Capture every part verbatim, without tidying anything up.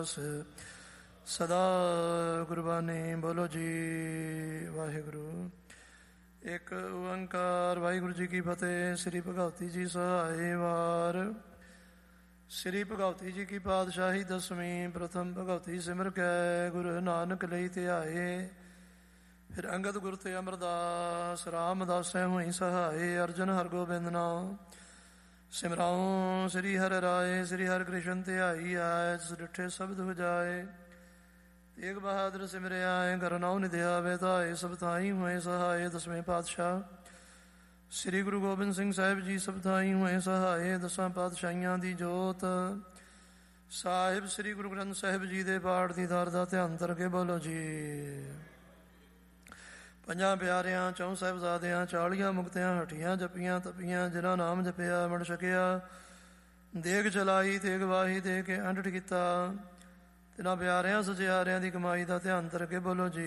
ਸਦਾ ਗੁਰਬਾਣੀ ਬੋਲੋ ਜੀ ਵਾਹਿਗੁਰੂ। ਇੱਕ ਓੰਕਾਰ ਵਾਹਿਗੁਰੂ ਜੀ ਕੀ ਫਤਿਹ। ਸ੍ਰੀ ਭਗਵਤੀ ਜੀ ਸਹਾਏ ਵਾਰ। ਸ੍ਰੀ ਭਗਵਤੀ ਜੀ ਕੀ ਪਾਤਸ਼ਾਹੀ ਦਸਵੀਂ। ਪ੍ਰਥਮ ਭਗਵਤੀ ਸਿਮਰ ਕੈ ਗੁਰੂ ਨਾਨਕ ਲਈ ਧਿਆਏ। ਫਿਰ ਅੰਗਦ ਗੁਰ ਤੇ ਅਮਰਦਾਸ ਰਾਮਦਾਸੈ ਹੋਈ ਸਹਾਏ। ਅਰਜਨ ਹਰਗੋਬਿੰਦ ਨਾਮ ਸਿਮਰਾਉ। ਸ੍ਰੀ ਹਰਿ ਰਾਏ ਸ੍ਰੀ ਹਰਿ ਕ੍ਰਿਸ਼ਨ ਧਿਆਈ ਆਇ। ਜਿਸ ਡਿਠੇ ਸ਼ਬਦ ਹੋ ਜਾਏ ਤੇਗ ਬਹਾਦਰ ਸਿਮਰਿਆ। ਘਰ ਨਾਉ ਨਿਧਿਆ ਵੇ ਧਾਏ। ਸਭ ਥਾਈ ਹੋਏ ਸਹਾਏ। ਦਸਵੇਂ ਪਾਤਸ਼ਾਹ ਸ੍ਰੀ ਗੁਰੂ ਗੋਬਿੰਦ ਸਿੰਘ ਸਾਹਿਬ ਜੀ ਸਭ ਥਾਈ ਹੋਏ ਸਹਾਏ। ਦਸਾਂ ਪਾਤਸ਼ਾਹੀਆਂ ਦੀ ਜੋਤ ਸਾਹਿਬ ਸ੍ਰੀ ਗੁਰੂ ਗ੍ਰੰਥ ਸਾਹਿਬ ਜੀ ਦੇ ਪਾਠ ਦੀ ਦਰ ਦਾ ਧਿਆਨ ਕਰਕੇ ਬੋਲੋ ਜੀ। ਪੰਜਾਂ ਪਿਆਰਿਆਂ ਚੌਂ ਸਾਹਿਬਜ਼ਾਦਿਆਂ ਚਾਲੀਆਂ ਮੁਕਤਿਆਂ ਹਟੀਆਂ ਜਪੀਆਂ ਤਪੀਆਂ। ਜਿਨ੍ਹਾਂ ਨਾਮ ਜਪਿਆ ਮਣ ਛਕਿਆ। ਦੇਗ ਚਲਾਈ ਤੇਗ ਵਾਹੀ ਦੇ ਕੇ ਅੰਡਟ ਕੀਤਾ। ਤਿਨਾਂ ਪਿਆਰਿਆਂ ਸਚਿਆਰਿਆਂ ਦੀ ਕਮਾਈ ਦਾ ਧਿਆਨ ਕਰਕੇ ਬੋਲੋ ਜੀ।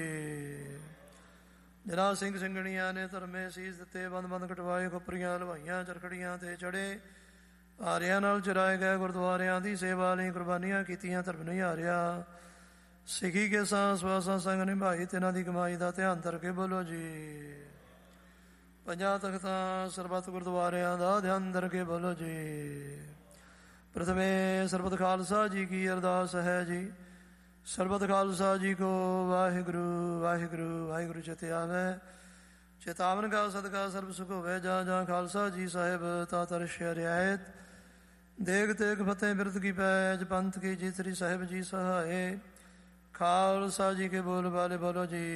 ਜਿਨ੍ਹਾਂ ਸਿੰਘ ਸਿੰਘਣੀਆਂ ਨੇ ਧਰਮੇ ਸੀਸ ਦਿੱਤੇ। ਬੰਦ ਬੰਦ ਕਟਵਾਏ ਖੋਪਰੀਆਂ ਹਲਵਾਈਆਂ ਚਰਖੜੀਆਂ ਤੇ ਚੜੇ। ਆਰਿਆਂ ਨਾਲ ਚਰਾਏ ਗਏ ਗੁਰਦੁਆਰਿਆਂ ਦੀ ਸੇਵਾ ਲਈ ਕੁਰਬਾਨੀਆਂ ਕੀਤੀਆਂ। ਧਰਮ ਨਹੀਂ ਹਾਰਿਆ ਸਿੱਖੀ ਕੇ ਸਾਂ ਸਵਾਸਾਂ ਸੰਗ ਨਿਭਾਈ। ਤਿਨਾਂ ਦੀ ਕਮਾਈ ਦਾ ਧਿਆਨ ਕਰਕੇ ਬੋਲੋ ਜੀ। ਪੰਜਾਂ ਤਖਤਾਂ ਸਰਬੱਤ ਗੁਰਦੁਆਰਿਆਂ ਦਾ ਧਿਆਨ ਕਰਕੇ ਬੋਲੋ ਜੀ। ਪ੍ਰਥਮੇ ਸਰਬਤ ਖਾਲਸਾ ਜੀ ਕੀ ਅਰਦਾਸ ਹੈ ਜੀ। ਸਰਬਤ ਖਾਲਸਾ ਜੀ ਕੋ ਵਾਹਿਗੁਰੂ ਵਾਹਿਗੁਰੂ ਵਾਹਿਗੁਰੂ ਚਿਤ ਆਵੈ। ਚੇਤਾਵਨ ਕਾ ਸਦਕਾ ਸਰਬ ਸੁਖ ਹੋਵੇ। ਜਾਂ ਜਾਂ ਖਾਲਸਾ ਜੀ ਸਾਹਿਬ ਤਾ ਤਰਸ਼ ਰਿਆਇਤ। ਦੇਗ ਤੇਗ ਫਤਿਹ ਬਿਰਦ ਕੀ ਪੈਜ। ਪੰਥ ਕੀ ਜੀਤਰੀ ਸਾਹਿਬ ਜੀ ਸਹਾਏ। ਖਾਲਸਾ ਜੀ ਕੇ ਬੋਲ ਵਾਲੇ ਬੋਲੋ ਜੀ।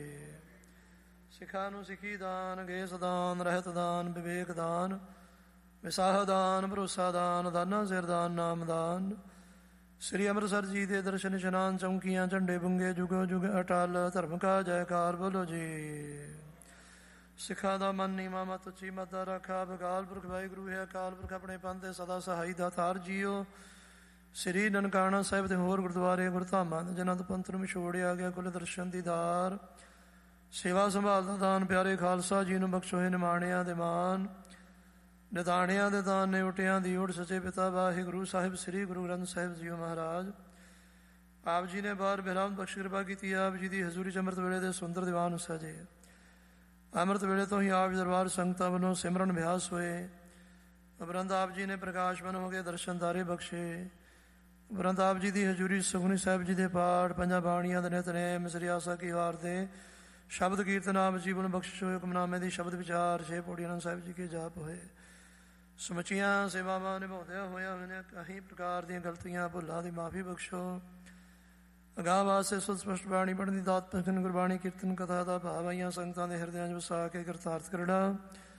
ਸਿੱਖਾਂ ਨੂੰ ਸਿੱਖੀ ਦਾਨ ਗੇਸ ਦਾਨ ਰਹਿਤ ਦਾਨ ਵਿਵੇਕ ਦਾਨ ਵਿਸਾਹ ਦਾਨ ਭਰੋਸਾ ਦਾਨ ਦਾਨਾ ਸਿਰ ਦਾਨ ਨਾਮ ਦਾਨ। ਸ੍ਰੀ ਅੰਮ੍ਰਿਤਸਰ ਜੀ ਦੇ ਦਰਸ਼ਨ ਇਸ਼ਨਾਨ ਚੌਂਕੀਆਂ ਝੰਡੇ ਬੁੰਗੇ ਜੁਗੋ ਜੁਗ ਅਟਲ। ਧਰਮ ਕਾ ਜੈਕਾਰ ਬੋਲੋ ਜੀ। ਸਿੱਖਾਂ ਦਾ ਮਨ ਨੀਵਾਂ ਮਤ ਉੱਚੀ ਮਤ ਦਾ ਰਾਖਾ। ਅਕਾਲ ਪੁਰਖ ਵਾਹਿਗੁਰੂ ਹੈ ਅਕਾਲ ਪੁਰਖ ਆਪਣੇ ਪੰਥ ਦੇ ਸਦਾ ਸਹਾਈ ਦਾ ਤਾਰ ਜੀਓ। ਸ੍ਰੀ ਨਨਕਾਣਾ ਸਾਹਿਬ ਤੇ ਹੋਰ ਗੁਰਦੁਆਰੇ ਗੁਰਧਾਮਾਂ ਜਿਨ੍ਹਾਂ ਤੋਂ ਪੰਥ ਨੂੰ ਵਿਛੋੜਿਆ ਗਿਆ ਕੁਲ ਦਰਸ਼ਨ ਦੀਦਾਰ ਸੇਵਾ ਸੰਭਾਲ ਦਾ ਦਾਨ। ਪਿਆਰੇ ਖਾਲਸਾ ਜੀ ਨੂੰ ਬਖਸ਼ੋਏ ਨਿਮਾਣਿਆਂ ਦੇ ਮਾਨ ਨਿਦਾਣਿਆਂ ਦੇ ਦਾਨ ਨੇ ਉਟਿਆਂ ਦੀ ਓਟ। ਸੱਚੇ ਪਿਤਾ ਵਾਹਿਗੁਰੂ ਸਾਹਿਬ ਸ੍ਰੀ ਗੁਰੂ ਗ੍ਰੰਥ ਸਾਹਿਬ ਜੀਓ ਮਹਾਰਾਜ ਆਪ ਜੀ ਨੇ ਬਾਰ ਬਿਰਾਮ ਬਖਸ਼ ਕਿਰਪਾ ਕੀਤੀ। ਆਪ ਜੀ ਦੀ ਹਜ਼ੂਰੀ ਚ ਅੰਮ੍ਰਿਤ ਵੇਲੇ ਦੇ ਸੁੰਦਰ ਦੀਵਾਨ ਸਜੇ। ਅੰਮ੍ਰਿਤ ਵੇਲੇ ਤੋਂ ਹੀ ਆਪ ਦਰਬਾਰ ਸੰਗਤਾਂ ਵੱਲੋਂ ਸਿਮਰਨ ਅਭਿਆਸ ਹੋਏ। ਉਪਰੰਤ ਆਪ ਜੀ ਨੇ ਪ੍ਰਕਾਸ਼ਮਨ ਹੋ ਕੇ ਦਰਸ਼ਨ ਦਾਰੇ ਬਖਸ਼ੇ। ਉਪਰੰਤ ਆਪ ਜੀ ਦੀ ਹਜ਼ੂਰੀ ਸੁਖਮਨੀ ਸਾਹਿਬ ਜੀ ਦੇ ਪਾਠ ਪੰਜਾਂ ਬਾਣੀਆਂ ਦੇ ਨਿਤਨੇਮ ਸ੍ਰੀ ਆਸਾ ਕੀ ਵਾਰ ਦੇ ਸ਼ਬਦ ਕੀਰਤਨ ਆਪ ਜੀਵਨ ਬਖਸ਼ਿਸ਼ ਹੋਏ। ਹੁਕਮਨਾਮੇ ਦੀ ਸ਼ਬਦ ਵਿਚਾਰ ਛੇ ਪੌੜੀ ਆਨੰਦ ਸਾਹਿਬ ਜੀ ਕੇ ਜਾਪ ਹੋਏ। ਸਮੁੱਚੀਆਂ ਸੇਵਾਵਾਂ ਨਿਭਾਉਂਦਿਆਂ ਹੋਇਆਂ ਮੈਨੇ ਕਈ ਪ੍ਰਕਾਰ ਦੀਆਂ ਗਲਤੀਆਂ ਭੁੱਲਾਂ ਦੀ ਮਾਫੀ ਬਖਸ਼ੋ। ਅਗਾਂਹ ਵਾਸਤੇ ਸੁਧ ਸਪਸ਼ਟ ਬਾਣੀ ਪੜ੍ਹਨ ਦੀ ਦਾਤ ਭਜਨ ਗੁਰਬਾਣੀ ਕੀਰਤਨ ਕਥਾ ਦਾ ਭਾਵ ਆਈਆਂ ਸੰਗਤਾਂ ਦੇ ਹਿਰਦਿਆਂ 'ਚ ਵਸਾ ਕੇ ਕਰਤਾਰਥ ਕਰਨਾ।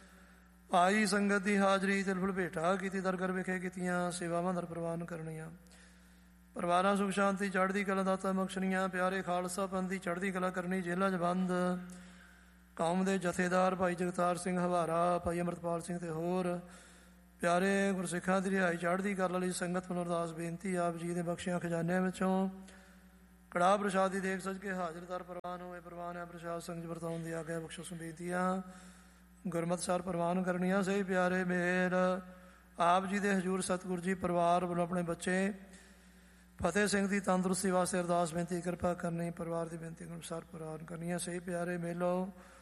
ਆਈ ਸੰਗਤ ਦੀ ਹਾਜ਼ਰੀ ਤਿਲ ਫੁਲ ਭੇਟਾ ਕੀਤੀ। ਦਰਗਰ ਵਿਖੇ ਕੀਤੀਆਂ ਸੇਵਾਵਾਂ ਦਰ ਪ੍ਰਵਾਨ ਕਰਨੀਆਂ। ਪਰਿਵਾਰਾਂ ਸੁਖ ਸ਼ਾਂਤੀ ਚੜ੍ਹਦੀ ਕਲਾ ਦਾਤਾ ਬਖਸ਼ਣੀਆਂ। ਪਿਆਰੇ ਖਾਲਸਾ ਪੰਥ ਦੀ ਚੜ੍ਹਦੀ ਕਲਾ ਕਰਨੀ। ਜੇਲ੍ਹਾਂ 'ਚ ਬੰਦ ਕੌਮ ਦੇ ਜਥੇਦਾਰ ਭਾਈ ਜਗਤਾਰ ਸਿੰਘ ਹਵਾਰਾ ਭਾਈ ਅੰਮ੍ਰਿਤਪਾਲ ਸਿੰਘ ਤੇ ਹੋਰ ਪਿਆਰੇ ਗੁਰਸਿੱਖਾਂ ਦੀ ਰਿਹਾਈ ਚੜ੍ਹਦੀ ਕਲਾ ਲਈ ਸੰਗਤ ਵੱਲੋਂ ਅਰਦਾਸ ਬੇਨਤੀ। ਆਪ ਜੀ ਦੇ ਬਖਸ਼ਿਆਂ ਖਜ਼ਾਨਿਆਂ ਵਿੱਚੋਂ ਕੜਾਹ ਪ੍ਰਸ਼ਾਦ ਦੀ ਦੇਖ ਸੱਜ ਕੇ ਹਾਜ਼ਰ ਦਰ ਪ੍ਰਵਾਨ ਹੋਏ। ਪ੍ਰਵਾਨ ਹੈ ਪ੍ਰਸ਼ਾਦ ਸੰਗਤ ਵਰਤਾਉਣ ਦੀ ਆਗਿਆ ਬਖਸ਼ੋ। ਸੰਬੇਦੀਆਂ ਗੁਰਮਤਿ ਸਾਰ ਪ੍ਰਵਾਨ ਕਰਨੀਆਂ। ਸਹੀ ਪਿਆਰੇ ਮੇਰ ਆਪ ਜੀ ਦੇ ਹਜ਼ੂਰ ਸਤਿਗੁਰੂ ਜੀ ਪਰਿਵਾਰ ਵੱਲੋਂ ਆਪਣੇ ਬੱਚੇ ਫਤਿਹ ਸਿੰਘ ਦੀ ਤੰਦਰੁਸਤੀ ਵਾਸਤੇ ਅਰਦਾਸ ਬੇਨਤੀ ਕਿਰਪਾ ਕਰਨੀ। ਪਰਿਵਾਰ ਦੀ ਬੇਨਤੀ ਅਨੁਸਾਰ ਪ੍ਰਵਾਨ ਕਰਨੀਆਂ। ਸਹੀ ਪਿਆਰੇ ਮੇਲੋ